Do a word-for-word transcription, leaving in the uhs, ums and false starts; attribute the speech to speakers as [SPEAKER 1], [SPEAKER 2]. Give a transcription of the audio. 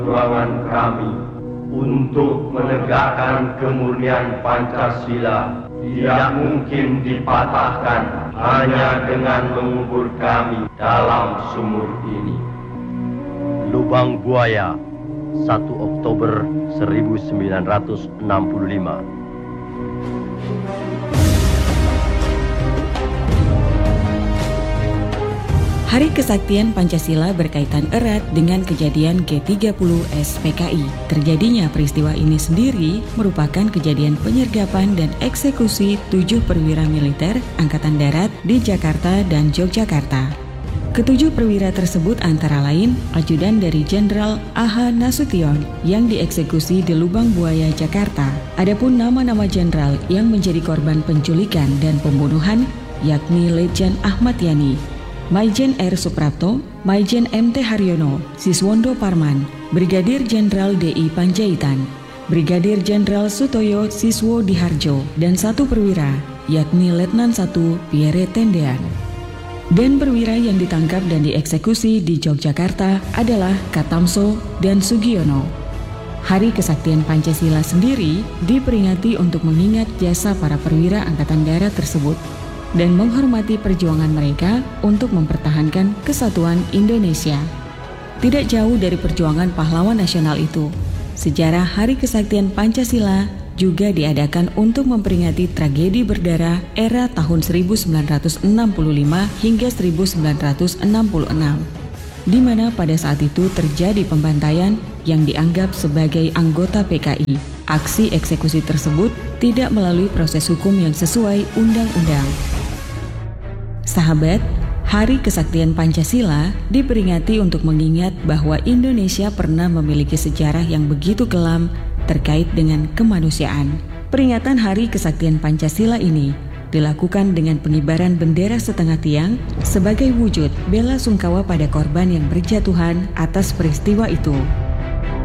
[SPEAKER 1] perjuangan kami untuk menegakkan kemurnian Pancasila tidak mungkin dipatahkan hanya dengan mengubur kami dalam sumur ini.
[SPEAKER 2] Lubang Buaya, satu Oktober seribu sembilan ratus enam puluh lima.
[SPEAKER 3] Hari Kesaktian Pancasila berkaitan erat dengan kejadian G tiga puluh S P K I. Terjadinya peristiwa ini sendiri merupakan kejadian penyergapan dan eksekusi tujuh perwira militer Angkatan Darat di Jakarta dan Yogyakarta. Ketujuh perwira tersebut antara lain ajudan dari Jenderal A H Nasution yang dieksekusi di Lubang Buaya, Jakarta. Adapun nama-nama jenderal yang menjadi korban penculikan dan pembunuhan yakni Letjen Ahmad Yani, Maijen R. Suprapto, Maijen M T Haryono, Siswondo Parman, Brigadir Jenderal D I Panjaitan, Brigadir Jenderal Sutoyo Siswo Diharjo, dan satu perwira, yakni Letnan satu Pierre Tendean. Dan perwira yang ditangkap dan dieksekusi di Yogyakarta adalah Katamso dan Sugiono. Hari Kesaktian Pancasila sendiri diperingati untuk mengingat jasa para perwira Angkatan Darat tersebut dan menghormati perjuangan mereka untuk mempertahankan kesatuan Indonesia. Tidak jauh dari perjuangan pahlawan nasional itu, sejarah Hari Kesaktian Pancasila juga diadakan untuk memperingati tragedi berdarah era tahun seribu sembilan ratus enam puluh lima hingga seribu sembilan ratus enam puluh enam, di mana pada saat itu terjadi pembantaian yang dianggap sebagai anggota P K I. Aksi eksekusi tersebut tidak melalui proses hukum yang sesuai undang-undang. Sahabat, Hari Kesaktian Pancasila diperingati untuk mengingat bahwa Indonesia pernah memiliki sejarah yang begitu kelam terkait dengan kemanusiaan. Peringatan Hari Kesaktian Pancasila ini dilakukan dengan pengibaran bendera setengah tiang sebagai wujud bela sungkawa pada korban yang berjatuhan atas peristiwa itu.